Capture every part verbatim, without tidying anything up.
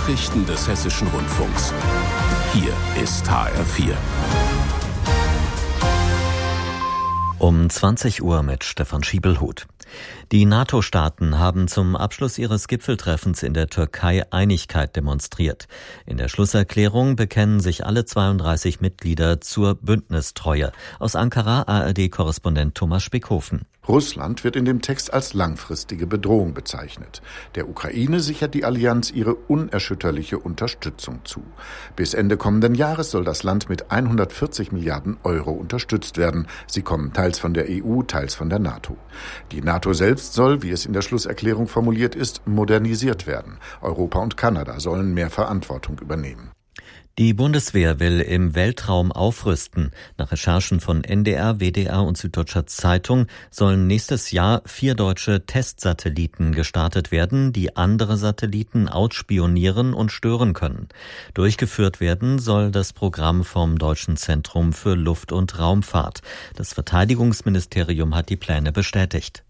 Nachrichten des Hessischen Rundfunks. Hier ist H R vier. Um zwanzig Uhr mit Stefan Schiebelhuth. Die NATO-Staaten haben zum Abschluss ihres Gipfeltreffens in der Türkei Einigkeit demonstriert. In der Schlusserklärung bekennen sich alle zweiunddreißig Mitglieder zur Bündnistreue. Aus Ankara A R D-Korrespondent Thomas Spickhofen. Russland wird in dem Text als langfristige Bedrohung bezeichnet. Der Ukraine sichert die Allianz ihre unerschütterliche Unterstützung zu. Bis Ende kommenden Jahres soll das Land mit hundertvierzig Milliarden Euro unterstützt werden. Sie kommen teils von der E U, teils von der NATO. Die NATO selbst soll, wie es in der Schlusserklärung formuliert ist, modernisiert werden. Europa und Kanada sollen mehr Verantwortung übernehmen. Die Bundeswehr will im Weltraum aufrüsten. Nach Recherchen von N D R, W D R und Süddeutscher Zeitung sollen nächstes Jahr vier deutsche Testsatelliten gestartet werden, die andere Satelliten ausspionieren und stören können. Durchgeführt werden soll das Programm vom Deutschen Zentrum für Luft- und Raumfahrt. Das Verteidigungsministerium hat die Pläne bestätigt.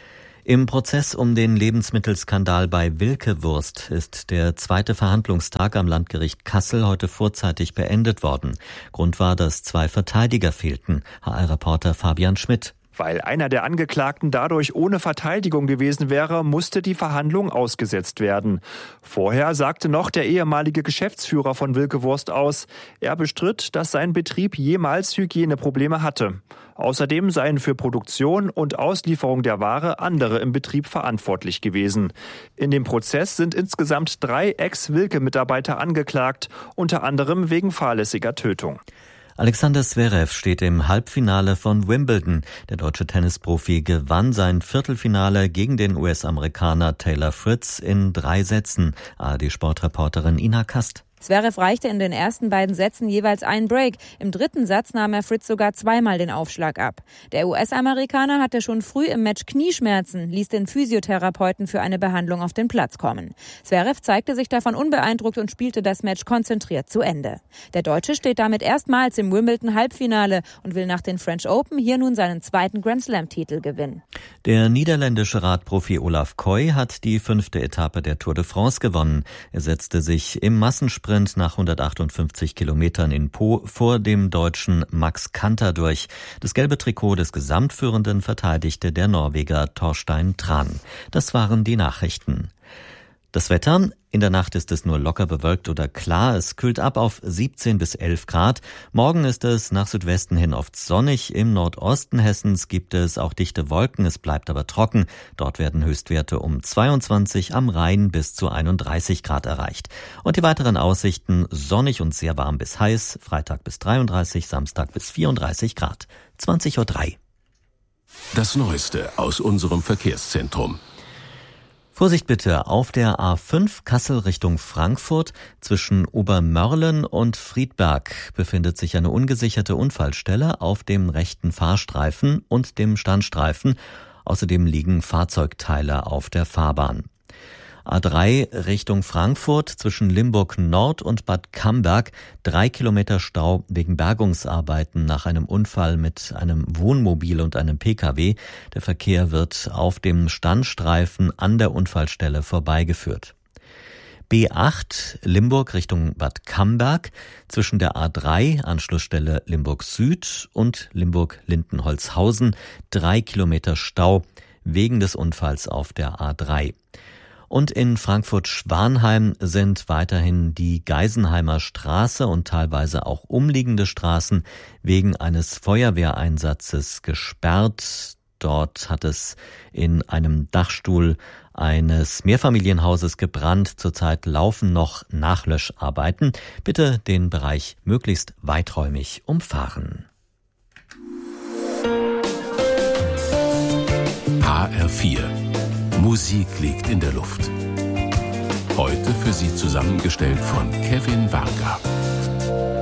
Im Prozess um den Lebensmittelskandal bei Wilke Wurst ist der zweite Verhandlungstag am Landgericht Kassel heute vorzeitig beendet worden. Grund war, dass zwei Verteidiger fehlten. H R-Reporter Fabian Schmidt. Weil einer der Angeklagten dadurch ohne Verteidigung gewesen wäre, musste die Verhandlung ausgesetzt werden. Vorher sagte noch der ehemalige Geschäftsführer von Wilke Wurst aus, er bestritt, dass sein Betrieb jemals Hygieneprobleme hatte. Außerdem seien für Produktion und Auslieferung der Ware andere im Betrieb verantwortlich gewesen. In dem Prozess sind insgesamt drei Ex-Wilke-Mitarbeiter angeklagt, unter anderem wegen fahrlässiger Tötung. Alexander Zverev steht im Halbfinale von Wimbledon. Der deutsche Tennisprofi gewann sein Viertelfinale gegen den U S-Amerikaner Taylor Fritz in drei Sätzen. A R D-Sportreporterin Ina Kast. Zverev reichte in den ersten beiden Sätzen jeweils einen Break. Im dritten Satz nahm er Fritz sogar zweimal den Aufschlag ab. Der U S-Amerikaner hatte schon früh im Match Knieschmerzen, ließ den Physiotherapeuten für eine Behandlung auf den Platz kommen. Zverev zeigte sich davon unbeeindruckt und spielte das Match konzentriert zu Ende. Der Deutsche steht damit erstmals im Wimbledon-Halbfinale und will nach den French Open hier nun seinen zweiten Grand-Slam-Titel gewinnen. Der niederländische Radprofi Olaf Koy hat die fünfte Etappe der Tour de France gewonnen. Er setzte sich im Massensprint nach hundertachtundfünfzig Kilometern in Po vor dem Deutschen Max Kanter durch. Das gelbe Trikot des Gesamtführenden verteidigte der Norweger Torstein Tran. Das waren die Nachrichten. Das Wetter: In der Nacht ist es nur locker bewölkt oder klar. Es kühlt ab auf siebzehn bis elf Grad. Morgen ist es nach Südwesten hin oft sonnig. Im Nordosten Hessens gibt es auch dichte Wolken. Es bleibt aber trocken. Dort werden Höchstwerte um zweiundzwanzig, am Rhein bis zu einunddreißig Grad erreicht. Und die weiteren Aussichten: sonnig und sehr warm bis heiß. Freitag bis dreiunddreißig, Samstag bis vierunddreißig Grad. zwanzig Uhr drei. Das Neueste aus unserem Verkehrszentrum. Vorsicht bitte, auf der A fünf Kassel Richtung Frankfurt zwischen Obermörlen und Friedberg befindet sich eine ungesicherte Unfallstelle auf dem rechten Fahrstreifen und dem Standstreifen. Außerdem liegen Fahrzeugteile auf der Fahrbahn. A drei Richtung Frankfurt zwischen Limburg Nord und Bad Camberg. Drei Kilometer Stau wegen Bergungsarbeiten nach einem Unfall mit einem Wohnmobil und einem Pkw. Der Verkehr wird auf dem Standstreifen an der Unfallstelle vorbeigeführt. B acht Limburg Richtung Bad Camberg zwischen der A drei Anschlussstelle Limburg Süd und Limburg Lindenholzhausen. Drei Kilometer Stau wegen des Unfalls auf der A drei. Und in Frankfurt-Schwanheim sind weiterhin die Geisenheimer Straße und teilweise auch umliegende Straßen wegen eines Feuerwehreinsatzes gesperrt. Dort hat es in einem Dachstuhl eines Mehrfamilienhauses gebrannt. Zurzeit laufen noch Nachlöscharbeiten. Bitte den Bereich möglichst weiträumig umfahren. H R vier. Musik liegt in der Luft. Heute für Sie zusammengestellt von Kevin Varga.